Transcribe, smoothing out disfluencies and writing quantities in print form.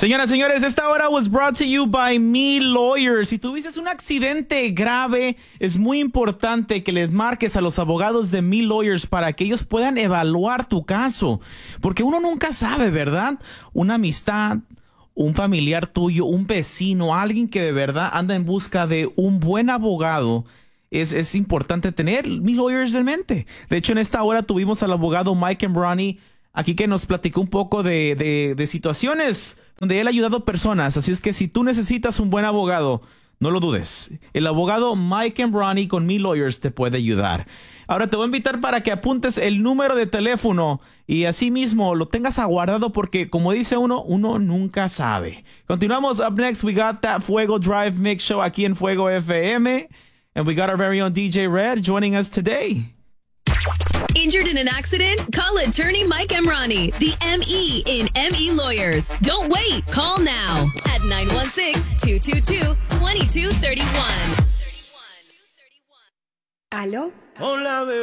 Señoras, señores, esta hora was brought to you by Me Lawyers. Si tuviste un accidente grave, es muy importante que les marques a los abogados de Me Lawyers para que ellos puedan evaluar tu caso. Porque uno nunca sabe, ¿verdad? Una amistad, un familiar tuyo, un vecino, alguien que de verdad anda en busca de un buen abogado. Es importante tener Me Lawyers en mente. De hecho, en esta hora tuvimos al abogado Mike Embrani aquí que nos platicó un poco de situaciones donde él ha ayudado a personas. Así es que si tú necesitas un buen abogado, no lo dudes. El abogado Mike Embrani con Me Lawyers te puede ayudar. Ahora te voy a invitar para que apuntes el número de teléfono y así mismo lo tengas aguardado porque, como dice uno nunca sabe. Continuamos. Up next, we got that Fuego Drive Mix Show aquí en Fuego FM. And we got our very own DJ Red joining us today. Injured in an accident? Call attorney Mike Emrani, the ME in ME Lawyers. Don't wait. Call now at 916-222-2231. ¿Aló? Hola, bebé.